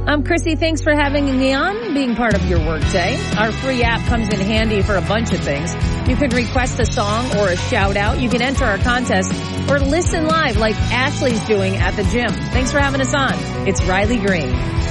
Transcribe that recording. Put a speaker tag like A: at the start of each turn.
A: I'm Chrissy. Thanks for having me on, being part of your workday. Our free app comes in handy for a bunch of things. You can request a song or a shout out. You can enter our contest or listen live like Ashley's doing at the gym. Thanks for having us on. It's Riley Green.